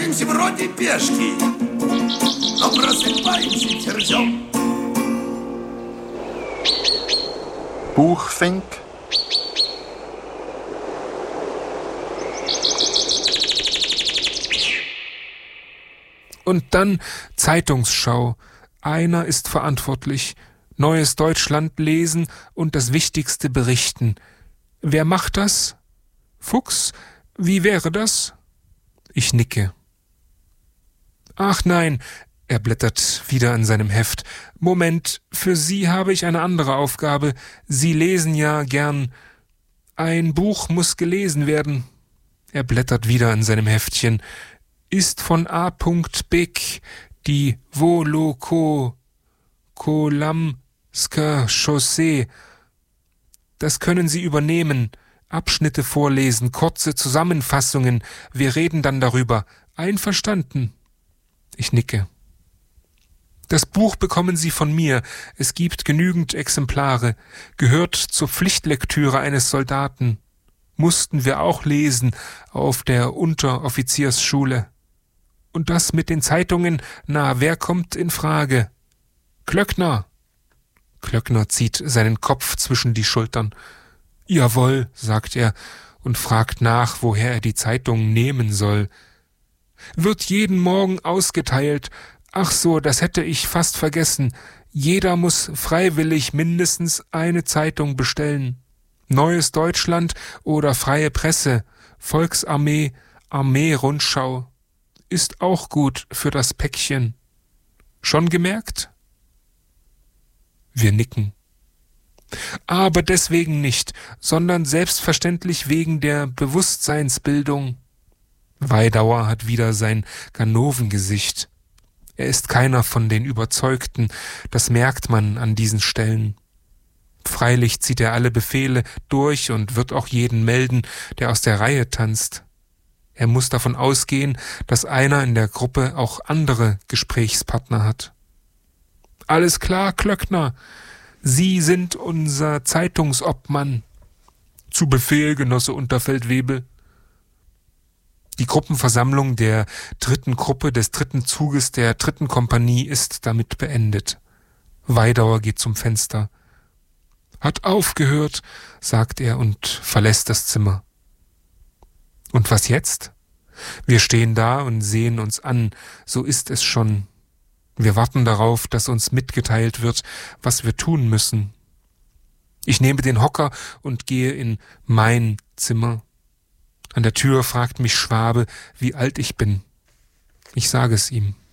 Двигаемся вроде пешки, но просыпаемся терзем. Buchfink. Und dann Zeitungsschau. Einer ist verantwortlich. Neues Deutschland lesen und das Wichtigste berichten. Wer macht das? Fuchs? Wie wäre das? Ich nicke. Ach nein, er blättert wieder an seinem Heft. Moment, für Sie habe ich eine andere Aufgabe. Sie lesen ja gern. Ein Buch muss gelesen werden. Er blättert wieder an seinem Heftchen. Ist von A. Beck die Wolokolamska Chaussee. Das können Sie übernehmen. Abschnitte vorlesen, kurze Zusammenfassungen. Wir reden dann darüber. Einverstanden? Ich nicke. Das Buch bekommen Sie von mir. Es gibt genügend Exemplare. Gehört zur Pflichtlektüre eines Soldaten. Mussten wir auch lesen auf der Unteroffiziersschule. Und das mit den Zeitungen, na, wer kommt in Frage? Klöckner. Klöckner zieht seinen Kopf zwischen die Schultern. Jawohl, sagt er und fragt nach, woher er die Zeitung nehmen soll. Wird jeden Morgen ausgeteilt. Ach so, das hätte ich fast vergessen. Jeder muss freiwillig mindestens eine Zeitung bestellen. Neues Deutschland oder Freie Presse, Volksarmee, Armee-Rundschau. Ist auch gut für das Päckchen. Schon gemerkt? Wir nicken. Aber deswegen nicht, sondern selbstverständlich wegen der Bewusstseinsbildung. Weidauer hat wieder sein Ganovengesicht. Er ist keiner von den Überzeugten, das merkt man an diesen Stellen. Freilich zieht er alle Befehle durch und wird auch jeden melden, der aus der Reihe tanzt. Er muss davon ausgehen, dass einer in der Gruppe auch andere Gesprächspartner hat. Alles klar, Klöckner. Sie sind unser Zeitungsobmann. Zu Befehl, Genosse Unterfeldwebel. Die Gruppenversammlung der 3. Gruppe des 3. Zuges der 3. Kompanie ist damit beendet. Weidauer geht zum Fenster. Hat aufgehört, sagt er und verlässt das Zimmer. Und was jetzt? Wir stehen da und sehen uns an, so ist es schon. Wir warten darauf, dass uns mitgeteilt wird, was wir tun müssen. Ich nehme den Hocker und gehe in mein Zimmer. An der Tür fragt mich Schwabe, wie alt ich bin. Ich sage es ihm.